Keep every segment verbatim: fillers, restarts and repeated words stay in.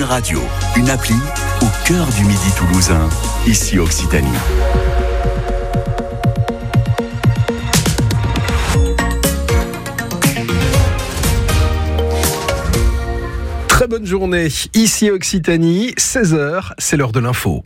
radio, une appli au cœur du Midi toulousain, ici Occitanie. Très bonne journée, ici Occitanie, seize heures, c'est l'heure de l'info.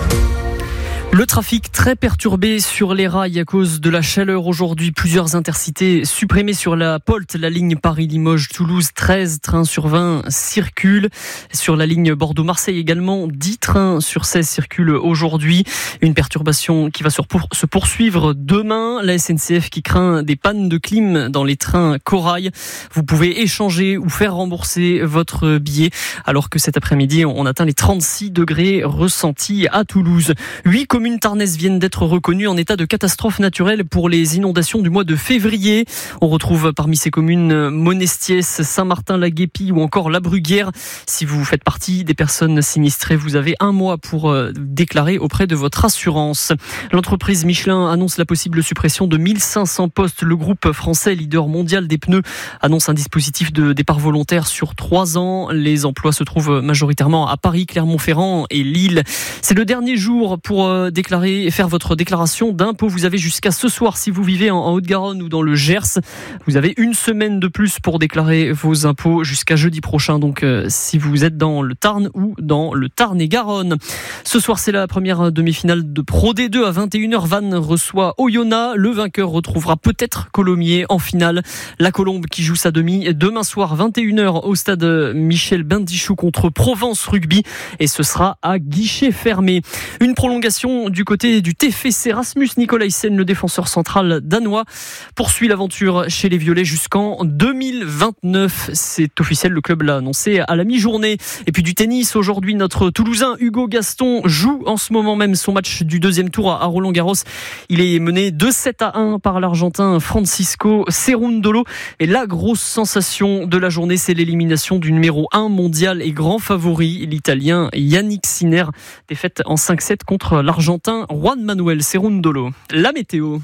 Le trafic très perturbé sur les rails à cause de la chaleur aujourd'hui. Plusieurs intercités supprimées sur la Polt, la ligne Paris-Limoges-Toulouse. treize trains sur vingt circulent. Sur la ligne Bordeaux-Marseille également, dix trains sur seize circulent aujourd'hui. Une perturbation qui va se poursuivre demain. La S N C F qui craint des pannes de clim dans les trains Corail. Vous pouvez échanger ou faire rembourser votre billet alors que cet après-midi, on atteint les trente-six degrés ressentis à Toulouse. Huit communes tarnaises viennent d'être reconnues en état de catastrophe naturelle pour les inondations du mois de février. On retrouve parmi ces communes Monestiès, Saint-Martin-la-Guépie ou encore La Bruguière. Si vous faites partie des personnes sinistrées, vous avez un mois pour déclarer auprès de votre assurance. L'entreprise Michelin annonce la possible suppression de mille cinq cents postes. Le groupe français, leader mondial des pneus, annonce un dispositif de départ volontaire sur trois ans. Les emplois se trouvent majoritairement à Paris, Clermont-Ferrand et Lille. C'est le dernier jour pour déclarer et faire votre déclaration d'impôt. Vous avez jusqu'à ce soir si vous vivez en Haute-Garonne ou dans le Gers. Vous avez une semaine de plus pour déclarer vos impôts jusqu'à jeudi prochain. Donc euh, si vous êtes dans le Tarn ou dans le Tarn-et-Garonne. Ce soir, c'est la première demi-finale de Pro D deux à vingt et une heures. Vannes reçoit Oyonnax. Le vainqueur retrouvera peut-être Colomiers en finale. La Colombe qui joue sa demi demain soir vingt et une heures au stade Michel Bendichou contre Provence Rugby. Et ce sera à guichet fermé. Une prolongation du côté du T F C. Rasmus Nikolaisen, le défenseur central danois, poursuit l'aventure chez les Violets jusqu'en deux mille vingt-neuf. C'est officiel, le club l'a annoncé à la mi-journée. Et puis du tennis, aujourd'hui, notre Toulousain Hugo Gaston joue en ce moment même son match du deuxième tour à Roland-Garros. Il est mené deux sept à un par l'Argentin Francisco Cerundolo. Et la grosse sensation de la journée, c'est l'élimination du numéro un mondial et grand favori, l'Italien Yannick Sinner. Défaite en cinq sept contre l'Argentin Juan Manuel Cerundolo. La météo.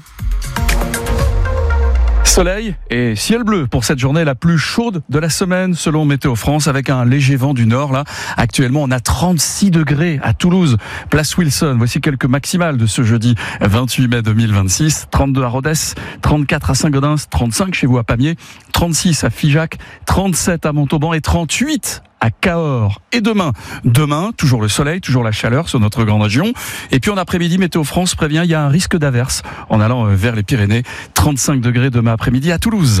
Soleil et ciel bleu pour cette journée la plus chaude de la semaine selon Météo France, avec un léger vent du nord. Là, actuellement, on a trente-six degrés à Toulouse, place Wilson. Voici quelques maximales de ce jeudi vingt-huit mai deux mille vingt-six. trente-deux à Rodez, trente-quatre à Saint-Gaudens, trente-cinq chez vous à Pamiers, trente-six à Figeac, trente-sept à Montauban et trente-huit à Cahors. Et demain, demain, toujours le soleil, toujours la chaleur sur notre grande région. Et puis en après-midi, Météo France prévient, il y a un risque d'averse en allant vers les Pyrénées. trente-cinq degrés demain après-midi à Toulouse.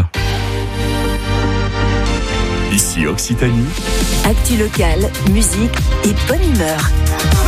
Ici Occitanie. Actu locale, musique et bonne humeur.